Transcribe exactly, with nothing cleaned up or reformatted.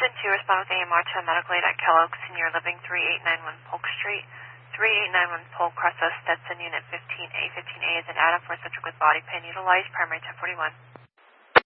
to respond with A M R to a medical aid at Kellogg Senior Living, three eight nine one Polk Street. three eight nine one Polk, process Stetson, Unit fifteen A. fifteen A is an add-on for central with body pain. Utilize primary ten forty-one.